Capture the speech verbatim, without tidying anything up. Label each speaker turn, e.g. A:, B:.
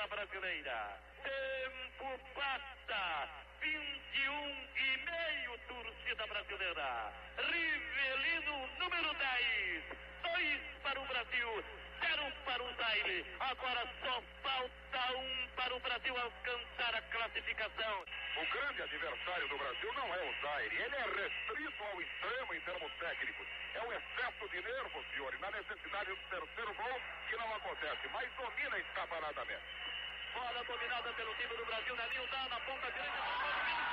A: torcida brasileira. Tempo passa, vinte e um e meio, torcida brasileira. Rivelino número dez, dois para o Brasil, zero para o Zaire. Agora só falta um para o Brasil alcançar a classificação.
B: O grande adversário do Brasil não é o Zaire, ele é restrito ao extremo em termos técnicos. É um excesso de nervos, senhores, na necessidade do terceiro gol, que não acontece, mas domina escaparadamente.
A: Bola dominada pelo time do Brasil, na linha, na ponta direita.